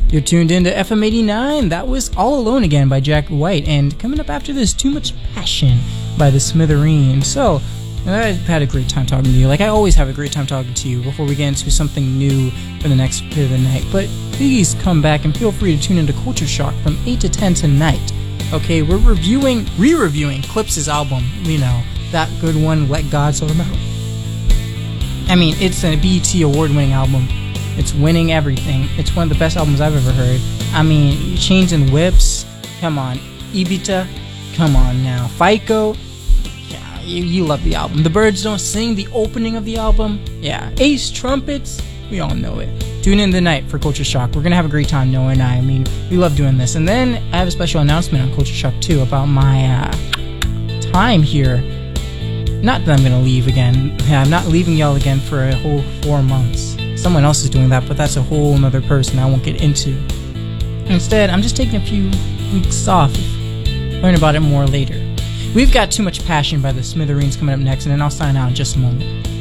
You're tuned into FM 89. That was All Alone Again by Jack White. And coming up after this, Too Much Passion by the Smithereens. So, I've had a great time talking to you. Like I always have a great time talking to you before we get into something new for the next bit of the night. But please come back and feel free to tune into Culture Shock from 8 to 10 tonight. Okay, we're re-reviewing Clips' album. You know, that good one, Let God Sort Them Out. I mean, it's a BET award-winning album. It's winning everything. It's one of the best albums I've ever heard. I mean, Chains and Whips, come on. Ibita, come on now. FICO, yeah, you love the album. The Birds Don't Sing, the opening of the album, yeah. Ace Trumpets, we all know it. Tune in tonight for Culture Shock. We're going to have a great time, Noah and I. I mean, we love doing this. And then I have a special announcement on Culture Shock 2 about my time here. Not that I'm going to leave again. Yeah, I'm not leaving y'all again for a whole 4 months. Someone else is doing that, but that's a whole other person I won't get into. Instead, I'm just taking a few weeks off. Learn about it more later. We've got Too Much Passion by the Smithereens coming up next, and then I'll sign out in just a moment.